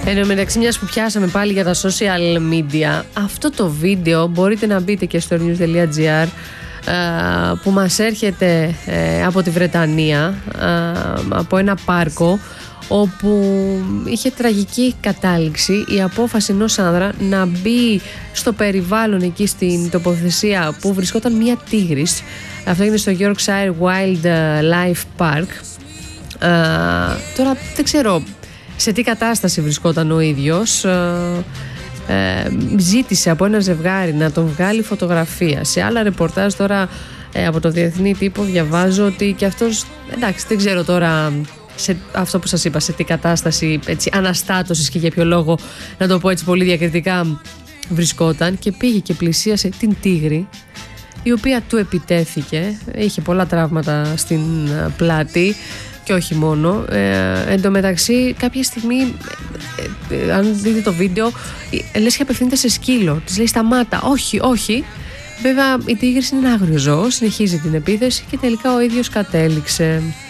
Εν τω μεταξύ, μιας που πιάσαμε πάλι για τα social media, αυτό το βίντεο μπορείτε να μπείτε και στο news.gr, που μας έρχεται από τη Βρετανία, από ένα πάρκο όπου είχε τραγική κατάληξη η απόφαση ενός άνδρα να μπει στο περιβάλλον εκεί στην τοποθεσία που βρισκόταν μια τίγρης. Αυτό είναι στο Yorkshire Wildlife Park. Τώρα δεν ξέρω σε τι κατάσταση βρισκόταν ο ίδιος. Ζήτησε από ένα ζευγάρι να τον βγάλει φωτογραφία. Σε άλλα ρεπορτάζ τώρα από το Διεθνή Τύπο διαβάζω ότι και αυτός, εντάξει, δεν ξέρω τώρα σε αυτό που σας είπα, σε τι κατάσταση έτσι, αναστάτωσης και για ποιο λόγο, να το πω έτσι πολύ διακριτικά, βρισκόταν, και πήγε και πλησίασε την τίγρη, η οποία του επιτέθηκε. Είχε πολλά τραύματα στην πλάτη και όχι μόνο. Εν τω μεταξύ, κάποια στιγμή, αν δείτε το βίντεο, λες και απευθύνεται σε σκύλο. Της λέει σταμάτα, όχι, όχι. Βέβαια η τίγρης είναι ένα άγριο ζώο, συνεχίζει την επίθεση και τελικά ο ίδιος κατέληξε.